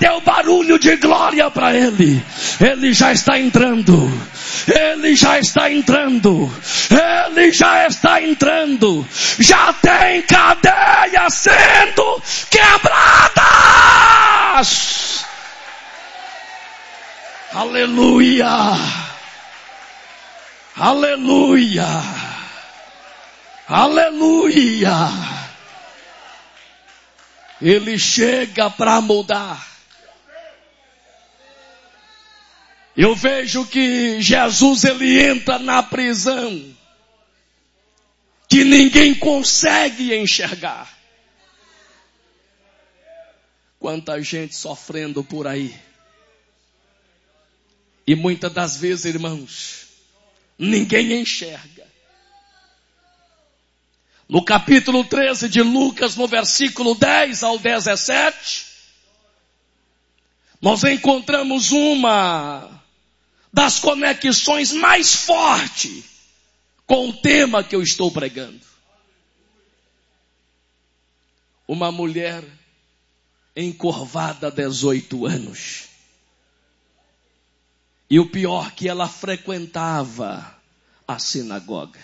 deu barulho de glória para ele. Ele já está entrando. Ele já está entrando. Ele já está entrando. Já tem cadeias sendo quebradas. Aleluia. Aleluia. Aleluia. Ele chega para mudar. Eu vejo que Jesus, ele entra na prisão que ninguém consegue enxergar. Quanta gente sofrendo por aí. E muitas das vezes, irmãos, ninguém enxerga. No capítulo 13 de Lucas, no versículo 10 ao 17, nós encontramos uma das conexões mais fortes com o tema que eu estou pregando. Uma mulher encurvada há 18 anos. E o pior, que ela frequentava a sinagoga.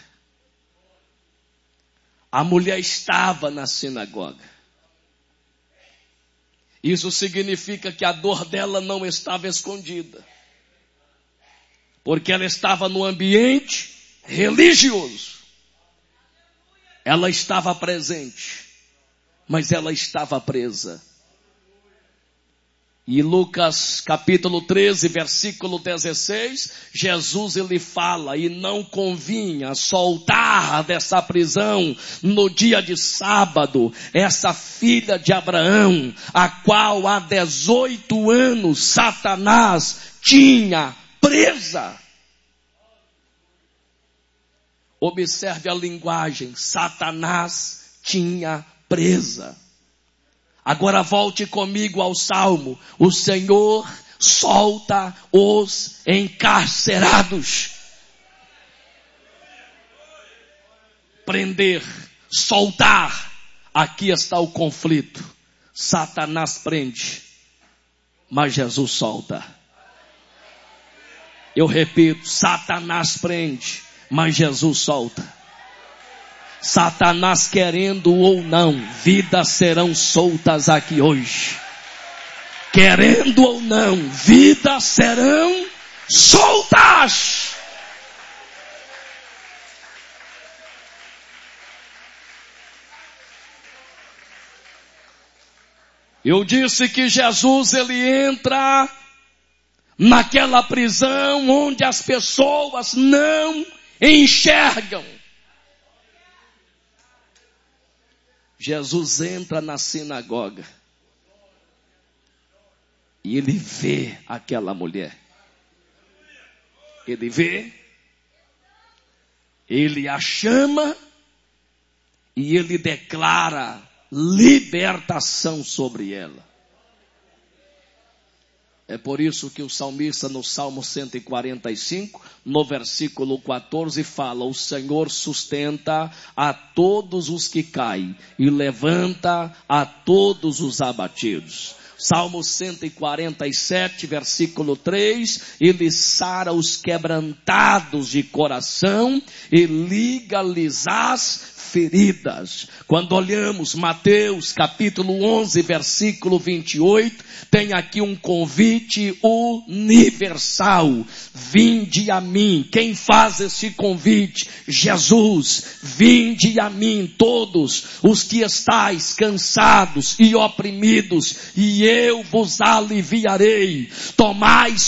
A mulher estava na sinagoga. Isso significa que a dor dela não estava escondida. Porque ela estava no ambiente religioso. Ela estava presente, mas ela estava presa. E Lucas capítulo 13, versículo 16, Jesus ele fala: e não convinha soltar dessa prisão no dia de sábado essa filha de Abraão, a qual há 18 anos Satanás tinha presa. Observe a linguagem: Satanás tinha presa. Agora volte comigo ao Salmo. O Senhor solta os encarcerados. Prender, soltar. Aqui está o conflito. Satanás prende, mas Jesus solta. Eu repito, Satanás prende, mas Jesus solta. Satanás querendo ou não, vidas serão soltas aqui hoje. Querendo ou não, vidas serão soltas. Eu disse que Jesus ele entra naquela prisão onde as pessoas não enxergam. Jesus entra na sinagoga e ele vê aquela mulher. Ele vê, ele a chama e ele declara libertação sobre ela. É por isso que o salmista no Salmo 145, no versículo 14, fala: o Senhor sustenta a todos os que caem e levanta a todos os abatidos. Salmo 147, versículo 3, ele sara os quebrantados de coração e liga-lhes as feridas. Quando olhamos Mateus capítulo 11, versículo 28, tem aqui um convite universal: vinde a mim. Quem faz esse convite? Jesus. Vinde a mim todos os que estáis cansados e oprimidos, e eu vos aliviarei. Tomai